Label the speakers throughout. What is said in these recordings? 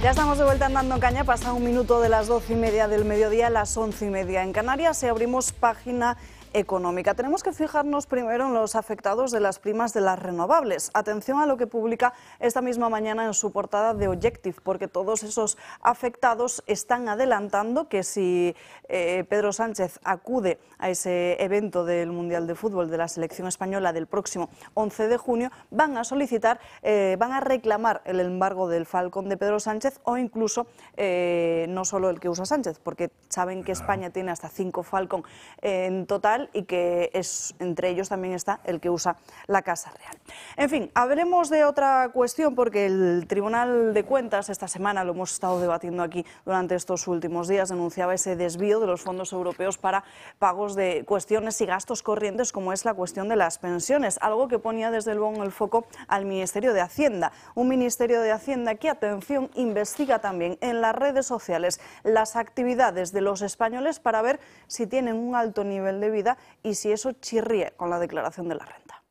Speaker 1: Ya estamos de vuelta en Dando Caña, pasa un minuto de las 12:30 del mediodía, las 11:30 en Canarias y abrimos página económica. Tenemos que fijarnos primero en los afectados de las primas de las renovables. Atención a lo que publica esta misma mañana en su portada de Objective, porque todos esos afectados están adelantando que si Pedro Sánchez acude a ese evento del Mundial de Fútbol de la selección española del próximo 11 de junio, van a solicitar, van a reclamar el embargo del Falcon de Pedro Sánchez o incluso no solo el que usa Sánchez, porque saben que España tiene hasta 5 Falcon en total y que entre ellos también está el que usa la Casa Real. En fin, hablemos de otra cuestión, porque el Tribunal de Cuentas esta semana, lo hemos estado debatiendo aquí durante estos últimos días, denunciaba ese desvío de los fondos europeos para pagos de cuestiones y gastos corrientes, como es la cuestión de las pensiones, algo que ponía desde luego en el foco al Ministerio de Hacienda. Un Ministerio de Hacienda que, atención, investiga también en las redes sociales las actividades de los españoles para ver si tienen un alto nivel de vida y si eso chirría con la declaración de la renta.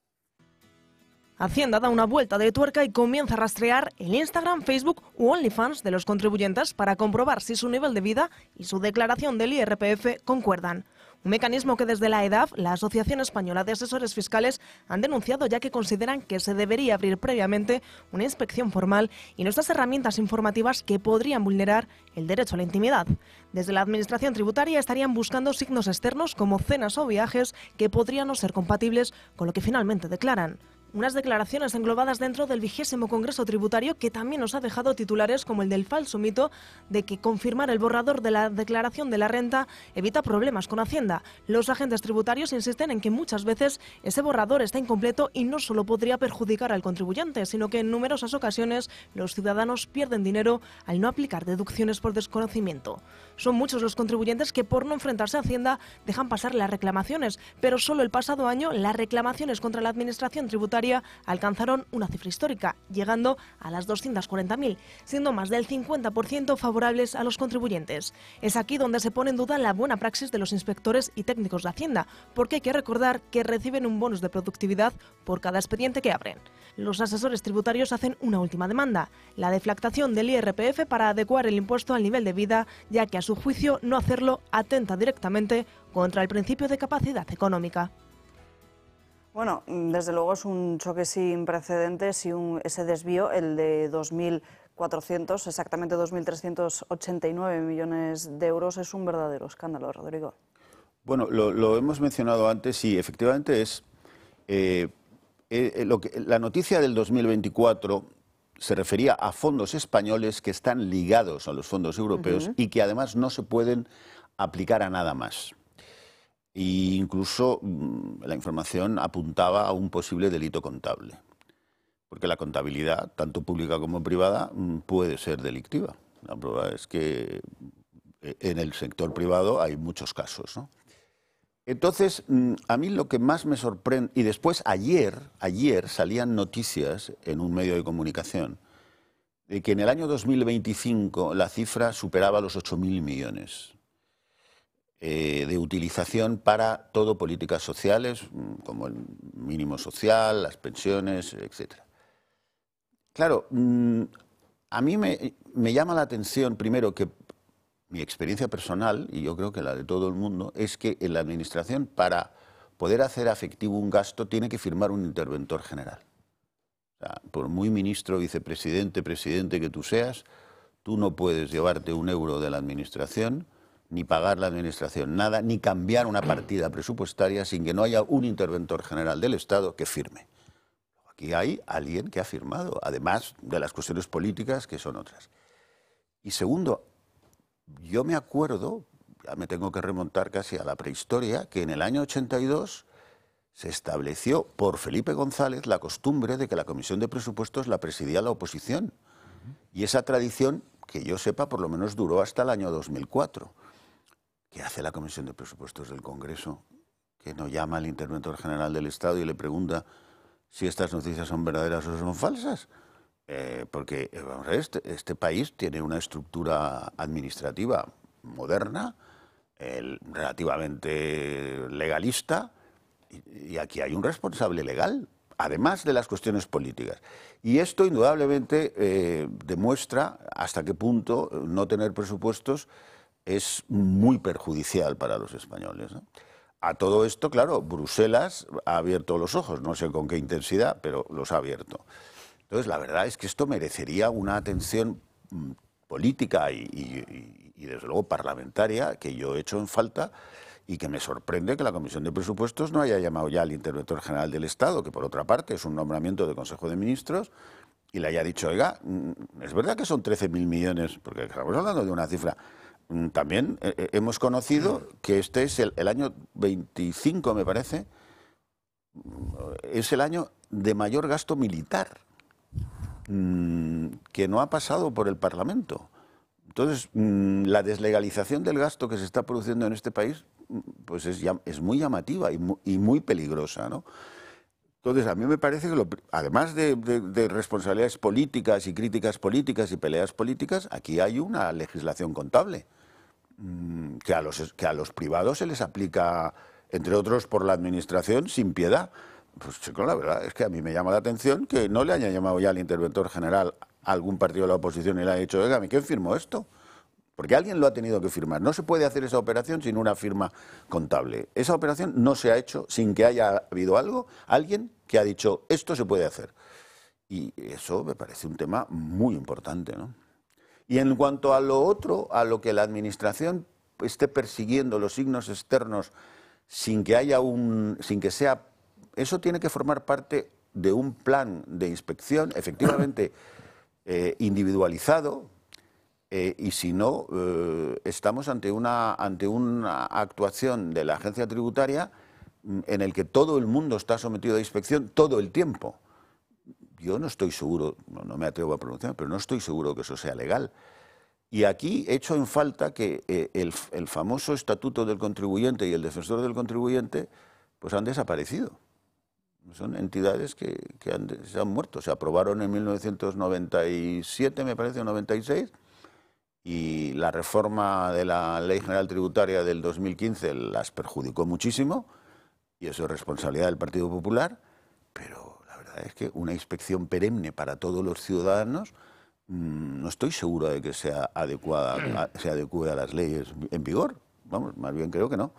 Speaker 2: Hacienda da una vuelta de tuerca y comienza a rastrear el Instagram, Facebook u OnlyFans de los contribuyentes para comprobar si su nivel de vida y su declaración del IRPF concuerdan. Un mecanismo que desde la EDAF, la Asociación Española de Asesores Fiscales, han denunciado, ya que consideran que se debería abrir previamente una inspección formal y no estas herramientas informativas que podrían vulnerar el derecho a la intimidad. Desde la Administración tributaria estarían buscando signos externos como cenas o viajes que podrían no ser compatibles con lo que finalmente declaran. Unas declaraciones englobadas dentro del 20º Congreso Tributario que también nos ha dejado titulares como el del falso mito de que confirmar el borrador de la declaración de la renta evita problemas con Hacienda. Los agentes tributarios insisten en que muchas veces ese borrador está incompleto y no solo podría perjudicar al contribuyente, sino que en numerosas ocasiones los ciudadanos pierden dinero al no aplicar deducciones por desconocimiento. Son muchos los contribuyentes que, por no enfrentarse a Hacienda, dejan pasar las reclamaciones, pero solo el pasado año las reclamaciones contra la Administración tributaria alcanzaron una cifra histórica, llegando a las 240.000, siendo más del 50% favorables a los contribuyentes. Es aquí donde se pone en duda la buena praxis de los inspectores y técnicos de Hacienda, porque hay que recordar que reciben un bonus de productividad por cada expediente que abren. Los asesores tributarios hacen una última demanda, la deflactación del IRPF para adecuar el impuesto al nivel de vida, ya que a su juicio no hacerlo atenta directamente contra el principio de capacidad económica.
Speaker 1: Bueno, desde luego es un choque sin precedentes y ese desvío, el de 2.400, exactamente 2.389 millones de euros, es un verdadero escándalo, Rodrigo.
Speaker 3: Bueno, lo hemos mencionado antes y efectivamente es la noticia del 2024 se refería a fondos españoles que están ligados a los fondos europeos y que además no se pueden aplicar a nada más. E incluso la información apuntaba a un posible delito contable, porque la contabilidad, tanto pública como privada, puede ser delictiva. La prueba es que en el sector privado hay muchos casos, ¿no? Entonces, a mí lo que más me sorprende, y después ayer salían noticias en un medio de comunicación de que en el año 2025 la cifra superaba los 8.000 millones. De utilización para todo políticas sociales, como el mínimo social, las pensiones, etc. Claro, a mí me llama la atención, primero, que mi experiencia personal, y yo creo que la de todo el mundo, es que en la Administración, para poder hacer efectivo un gasto, tiene que firmar un interventor general. O sea, por muy ministro, vicepresidente, presidente que tú seas, tú no puedes llevarte un euro de la Administración, ni pagar la Administración nada, ni cambiar una partida presupuestaria sin que no haya un interventor general del Estado que firme. Aquí hay alguien que ha firmado, además de las cuestiones políticas, que son otras. Y segundo, yo me acuerdo, ya me tengo que remontar casi a la prehistoria, que en el año 82 se estableció por Felipe González la costumbre de que la Comisión de Presupuestos la presidía la oposición. Y esa tradición, que yo sepa, por lo menos duró hasta el año 2004. ¿Qué hace la Comisión de Presupuestos del Congreso? Que no llama al interventor general del Estado y le pregunta si estas noticias son verdaderas o son falsas. Porque vamos a ver, este país tiene una estructura administrativa moderna, relativamente legalista, y aquí hay un responsable legal. además de las cuestiones políticas. Y esto indudablemente demuestra hasta qué punto no tener presupuestos es muy perjudicial para los españoles, ¿no? A todo esto, claro, Bruselas ha abierto los ojos, no sé con qué intensidad, pero los ha abierto. Entonces, la verdad es que esto merecería una atención política y desde luego parlamentaria que yo he hecho en falta, y que me sorprende que la Comisión de Presupuestos no haya llamado ya al Interventor General del Estado, que por otra parte es un nombramiento del Consejo de Ministros, y le haya dicho, oiga, es verdad que son 13.000 millones, porque estamos hablando de una cifra. También hemos conocido que este es el año 25, me parece, es el año de mayor gasto militar, que no ha pasado por el Parlamento. Entonces, la deslegalización del gasto que se está produciendo en este país pues es muy llamativa y muy peligrosa, ¿no? Entonces, a mí me parece que, además de responsabilidades políticas y críticas políticas y peleas políticas, aquí hay una legislación contable que a los privados se les aplica, entre otros por la Administración, sin piedad. Pues chico, la verdad es que a mí me llama la atención que no le haya llamado ya al Interventor General a algún partido de la oposición y le haya dicho, oiga, ¿quién firmó esto? Porque alguien lo ha tenido que firmar. No se puede hacer esa operación sin una firma contable. Esa operación no se ha hecho sin que haya habido alguien que ha dicho, esto se puede hacer. Y eso me parece un tema muy importante, ¿no? Y en cuanto a lo otro, a lo que la Administración esté persiguiendo los signos externos sin que haya eso tiene que formar parte de un plan de inspección efectivamente individualizado, y si no, estamos ante una actuación de la agencia tributaria en el que todo el mundo está sometido a inspección todo el tiempo. Yo no estoy seguro, no me atrevo a pronunciar, pero no estoy seguro que eso sea legal. Y aquí echo en falta que el famoso Estatuto del Contribuyente y el Defensor del Contribuyente pues han desaparecido. Son entidades que se han muerto. Se aprobaron en 1997, me parece, o 96, y la reforma de la Ley General Tributaria del 2015 las perjudicó muchísimo, y eso es responsabilidad del Partido Popular, pero la verdad es que una inspección perenne para todos los ciudadanos no estoy seguro de que se adecue a las leyes en vigor. Vamos, más bien creo que no.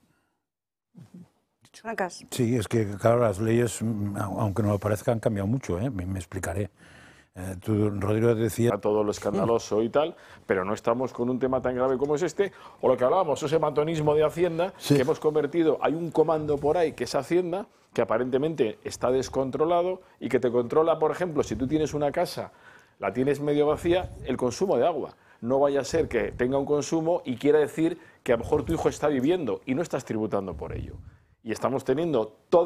Speaker 4: Sí, es que claro, las leyes, aunque no lo parezca, han cambiado mucho, ¿eh? Me explicaré. Tú, Rodrigo, decía...
Speaker 5: Todo lo escandaloso y tal, pero no estamos con un tema tan grave como es este, o lo que hablábamos, ese matonismo de Hacienda, que hemos convertido, hay un comando por ahí que es Hacienda, que aparentemente está descontrolado y que te controla, por ejemplo, si tú tienes una casa, la tienes medio vacía, el consumo de agua. No vaya a ser que tenga un consumo y quiera decir que a lo mejor tu hijo está viviendo y no estás tributando por ello. Y estamos teniendo toda